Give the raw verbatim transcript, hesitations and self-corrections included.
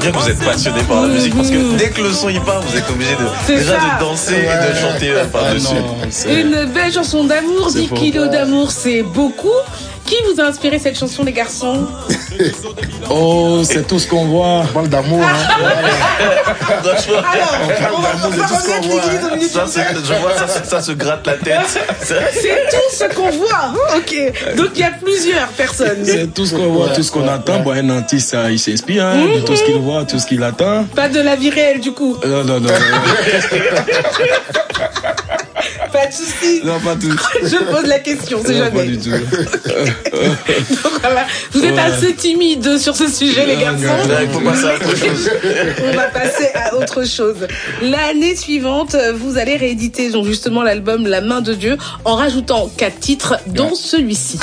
bien que vous êtes passionné par la musique parce que dès que le son y part, vous êtes obligé de, déjà ça. de danser ouais. et de chanter euh, par-dessus. Ah une belle chanson d'amour, dix kilos d'amour, c'est beaucoup. Qui vous a inspiré cette chanson, les garçons? Oh, c'est tout ce qu'on voit. On parle d'amour. Hein. Alors, on parle d'amour, c'est tout ce qu'on voit. Ça, c'est, je vois, ça, ça se gratte la tête. C'est tout ce qu'on voit. Ok. Donc, il y a plusieurs personnes. C'est tout ce qu'on voit, tout ce qu'on attend. Bon, un artiste, il s'inspire hein, mm-hmm. de tout ce qu'il voit, tout ce qu'il attend. Pas de la vie réelle, du coup. Non, non, non. Pas de soucis. Non, pas tout. Je pose la question, c'est jamais. Pas du tout. Donc voilà, vous êtes ouais. assez timide sur ce sujet, les garçons. Là, il faut passer à autre chose. On va passer à autre chose. L'année suivante, vous allez rééditer donc justement l'album La Main de Dieu en rajoutant quatre titres, dont ouais. celui-ci.